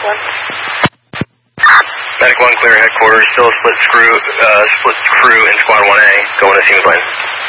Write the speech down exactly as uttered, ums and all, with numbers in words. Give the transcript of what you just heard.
one. Medic one, clear headquarters. Still a split screw, uh, split crew in Squad one A, going to Siemens Lane.